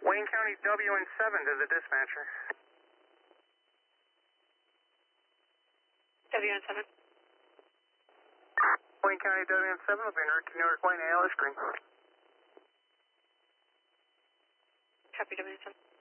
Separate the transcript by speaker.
Speaker 1: Wayne County WN7 to the dispatcher.
Speaker 2: WN7.
Speaker 1: Wayne County WN7 will be in route to Newark Wayne ALS screen.
Speaker 2: Copy WN7.